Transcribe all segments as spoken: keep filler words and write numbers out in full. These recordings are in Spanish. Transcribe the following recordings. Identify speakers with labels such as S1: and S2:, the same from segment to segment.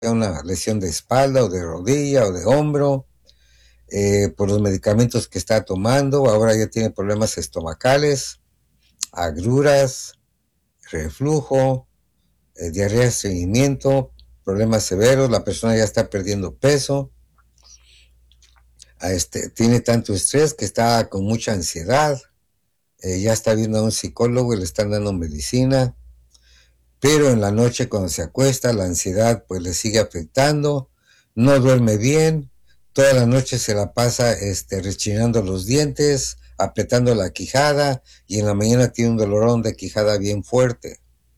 S1: una lesión de espalda o de rodilla o de hombro, eh, por los medicamentos que está tomando. Ahora ya tiene problemas estomacales, agruras, reflujo, eh, diarrea, estreñimiento, problemas severos. La persona ya está perdiendo peso. A este, tiene tanto estrés que está con mucha ansiedad. Eh, ya está viendo a un psicólogo y le están dando medicina. Pero en la noche cuando se acuesta, la ansiedad pues le sigue afectando, no duerme bien, toda la noche se la pasa este, rechinando los dientes, apretando la quijada, y en la mañana tiene un dolorón de quijada bien fuerte.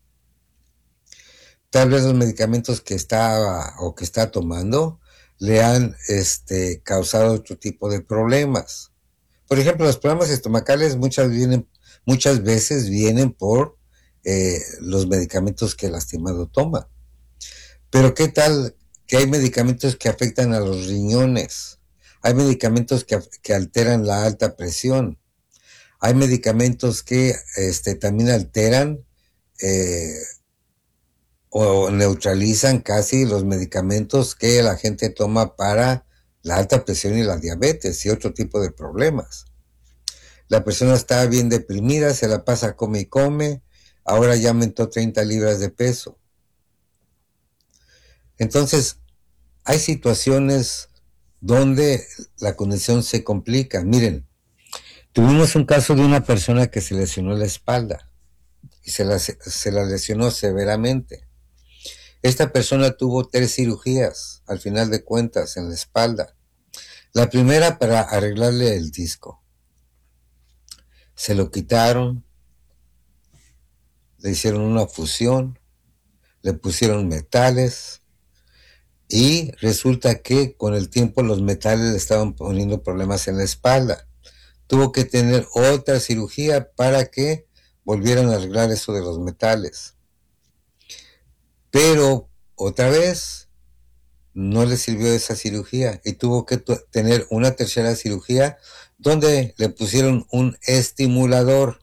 S1: Tal vez los medicamentos que está o que está tomando le han este, causado otro tipo de problemas. Por ejemplo, los problemas estomacales muchas, vienen, muchas veces vienen por eh, los medicamentos que el lastimado toma. Pero ¿qué tal que hay medicamentos que afectan a los riñones? Hay medicamentos que, que alteran la alta presión. Hay medicamentos que este, también alteran eh, o neutralizan casi los medicamentos que la gente toma para la alta presión y la diabetes y otro tipo de problemas. La persona está bien deprimida, se la pasa come y come, ahora ya aumentó treinta libras de peso. Entonces, hay situaciones donde la condición se complica. Miren, tuvimos un caso de una persona que se lesionó la espalda y se la, se la lesionó severamente. Esta persona tuvo tres cirugías, al final de cuentas, en la espalda. La primera para arreglarle el disco. Se lo quitaron, le hicieron una fusión, le pusieron metales y resulta que con el tiempo los metales le estaban poniendo problemas en la espalda. Tuvo que tener otra cirugía para que volvieran a arreglar eso de los metales. Pero otra vez no le sirvió esa cirugía y tuvo que tener una tercera cirugía donde le pusieron un estimulador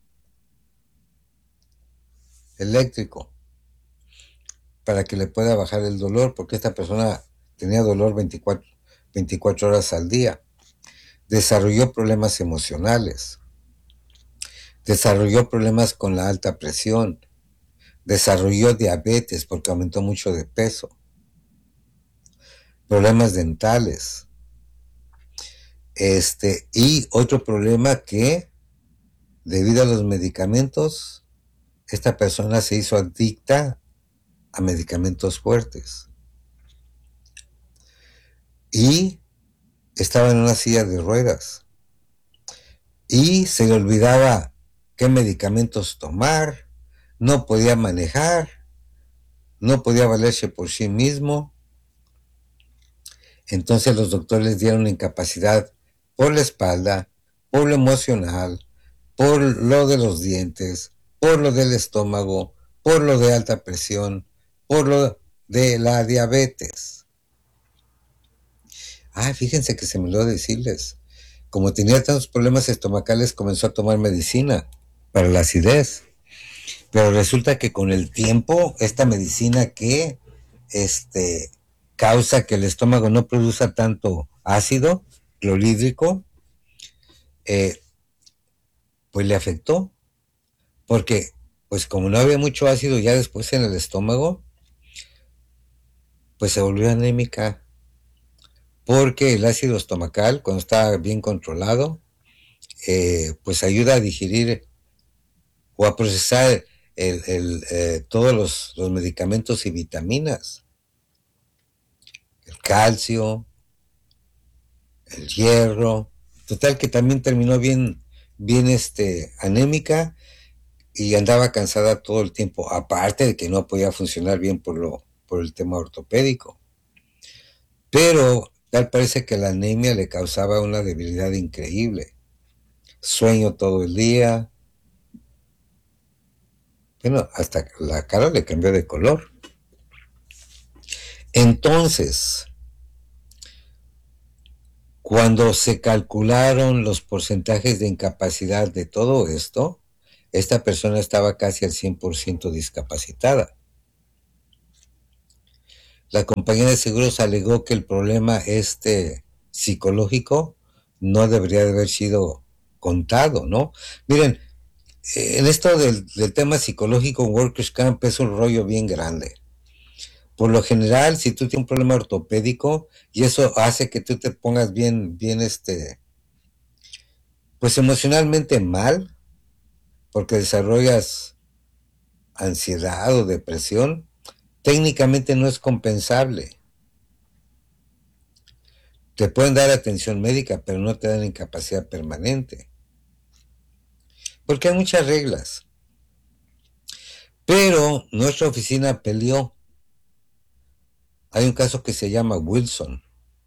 S1: eléctrico para que le pueda bajar el dolor, porque esta persona tenía dolor veinticuatro, veinticuatro horas al día. Desarrolló problemas emocionales, desarrolló problemas con la alta presión, desarrolló diabetes porque aumentó mucho de peso, problemas dentales, este, y otro problema que, debido a los medicamentos, esta persona se hizo adicta a medicamentos fuertes y estaba en una silla de ruedas y se le olvidaba qué medicamentos tomar, no podía manejar, no podía valerse por sí mismo. Entonces los doctores les dieron incapacidad por la espalda, por lo emocional, por lo de los dientes, por lo del estómago, por lo de alta presión, por lo de la diabetes. Ah, fíjense que se me olvidó decirles. Como tenía tantos problemas estomacales, comenzó a tomar medicina para la acidez. Pero resulta que con el tiempo, esta medicina que este, causa que el estómago no produzca tanto ácido clorhídrico, eh, pues le afectó. Porque, pues como no había mucho ácido ya después en el estómago, pues se volvió anémica. Porque el ácido estomacal, cuando está bien controlado, eh, pues ayuda a digerir o a procesar el, el, eh, todos los, los medicamentos y vitaminas. El calcio, el hierro. Total que también terminó bien, bien este, anémica y andaba cansada todo el tiempo, aparte de que no podía funcionar bien por, lo, por el tema ortopédico. Pero tal parece que la anemia le causaba una debilidad increíble. Sueño todo el día. Bueno, hasta la cara le cambió de color. Entonces, cuando se calcularon los porcentajes de incapacidad de todo esto, esta persona estaba casi al cien por ciento discapacitada. La compañía de seguros alegó que el problema este psicológico no debería de haber sido contado, ¿no? Miren, eh, en esto del, del tema psicológico en Workers' Camp es un rollo bien grande. Por lo general, si tú tienes un problema ortopédico y eso hace que tú te pongas bien, bien, este, pues emocionalmente mal, porque desarrollas ansiedad o depresión, técnicamente no es compensable. Te pueden dar atención médica, pero no te dan incapacidad permanente, porque hay muchas reglas. Pero nuestra oficina peleó. Hay un caso que se llama Wilson,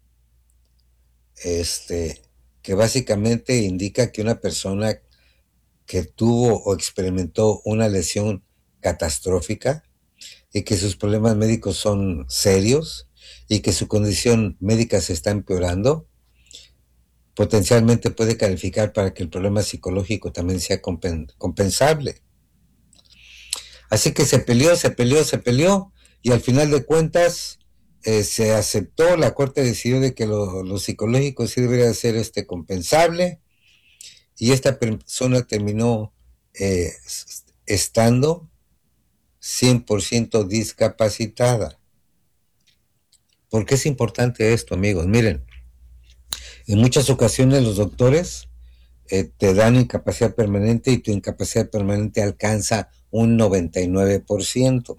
S1: este, que básicamente indica que una persona que tuvo o experimentó una lesión catastrófica y que sus problemas médicos son serios y que su condición médica se está empeorando, potencialmente puede calificar para que el problema psicológico también sea compen compensable. Así que se peleó, se peleó, se peleó y al final de cuentas eh, se aceptó, la corte decidió de que lo, lo psicológico sí debería ser este compensable y esta persona terminó eh, estando cien por ciento discapacitada. ¿Por qué es importante esto, amigos? Miren, en muchas ocasiones los doctores eh, te dan incapacidad permanente y tu incapacidad permanente alcanza un noventa y nueve por ciento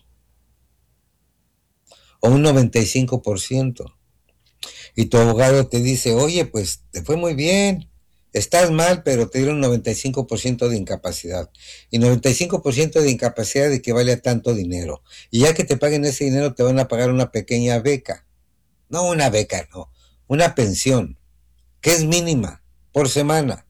S1: o un noventa y cinco por ciento. Y tu abogado te dice, oye, pues te fue muy bien, estás mal, pero te dieron noventa y cinco por ciento de incapacidad. Y noventa y cinco por ciento de incapacidad equivale a tanto dinero. Y ya que te paguen ese dinero, te van a pagar una pequeña beca. No una beca, no. Una pensión, que es mínima, por semana.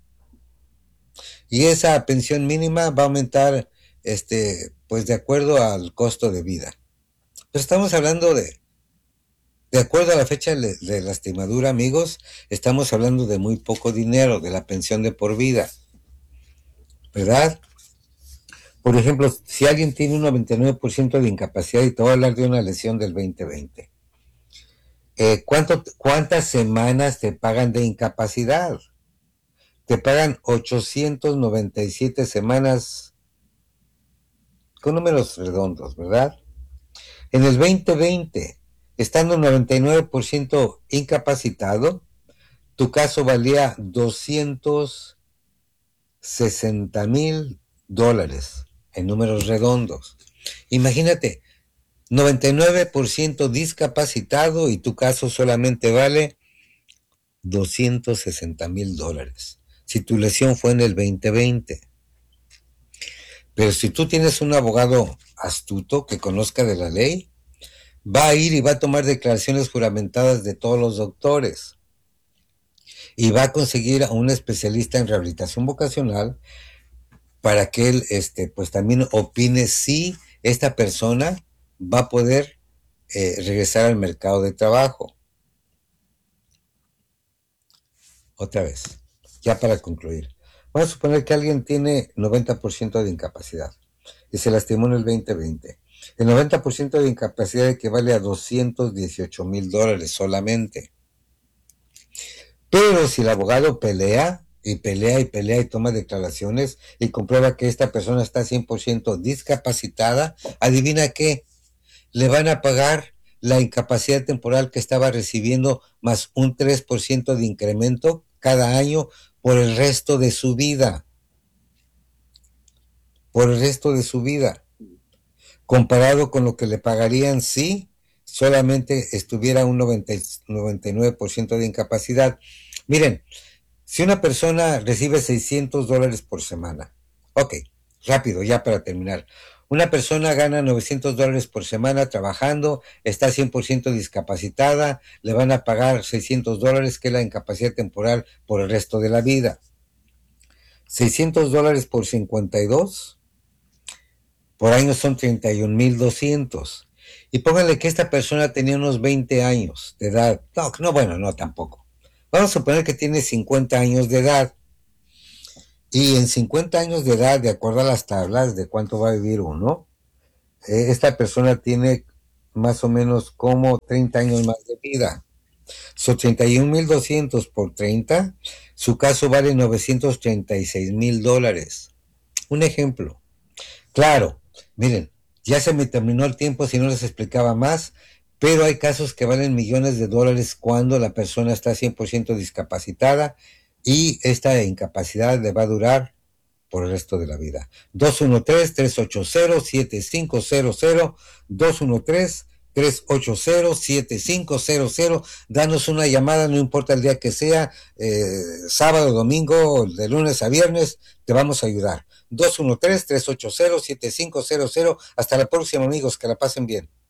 S1: Y esa pensión mínima va a aumentar, este, pues de acuerdo al costo de vida. Pues estamos hablando de, de acuerdo a la fecha de, de lastimadura, amigos, estamos hablando de muy poco dinero, de la pensión de por vida, ¿verdad? Por ejemplo, si alguien tiene un noventa y nueve por ciento de incapacidad, y te voy a hablar de una lesión del veinte veinte, eh, ¿cuánto, ¿cuántas semanas te pagan de incapacidad? Te pagan ochocientas noventa y siete semanas con números redondos, ¿verdad? En el veinte veinte, estando noventa y nueve por ciento incapacitado, tu caso valía doscientos sesenta mil dólares en números redondos. Imagínate, noventa y nueve por ciento discapacitado y tu caso solamente vale doscientos sesenta mil dólares. Si tu lesión fue en el veinte veinte. Pero si tú tienes un abogado astuto que conozca de la ley, va a ir y va a tomar declaraciones juramentadas de todos los doctores y va a conseguir a un especialista en rehabilitación vocacional para que él este, pues también opine si esta persona va a poder eh, regresar al mercado de trabajo. Otra vez, ya para concluir. Vamos a suponer que alguien tiene noventa por ciento de incapacidad y se lastimó en el veinte veinte. El noventa por ciento de incapacidad equivale a doscientos dieciocho mil dólares solamente. Pero si el abogado pelea y pelea y pelea y toma declaraciones y comprueba que esta persona está cien por ciento discapacitada, adivina qué, le van a pagar la incapacidad temporal que estaba recibiendo más un tres por ciento de incremento cada año por el resto de su vida. Por el resto de su vida. Comparado con lo que le pagarían si solamente estuviera un noventa, noventa y nueve por ciento de incapacidad. Miren, si una persona recibe seiscientos dólares por semana, ok, rápido, ya para terminar. Una persona gana novecientos dólares por semana trabajando, está cien por ciento discapacitada, le van a pagar seiscientos dólares, que es la incapacidad temporal por el resto de la vida. seiscientos dólares por cincuenta y dos, por año son treinta y un mil doscientos. Y pónganle que esta persona tenía unos veinte años de edad. No, no, bueno, no tampoco. Vamos a suponer que tiene cincuenta años de edad. Y en cincuenta años de edad, de acuerdo a las tablas de cuánto va a vivir uno, eh, esta persona tiene más o menos como treinta años más de vida. Son treinta y un mil doscientos por treinta, su caso vale novecientos treinta y seis mil dólares. Un ejemplo. Claro, miren, ya se me terminó el tiempo si no les explicaba más, pero hay casos que valen millones de dólares cuando la persona está cien por ciento discapacitada y esta incapacidad le va a durar por el resto de la vida. dos uno tres, tres ocho cero, siete cinco cero cero, dos uno tres, tres ocho cero, siete cinco cero cero. Danos una llamada, no importa el día que sea, eh, sábado, domingo, de lunes a viernes, te vamos a ayudar. dos uno tres, tres ocho cero, siete cinco cero cero. Hasta la próxima, amigos, que la pasen bien.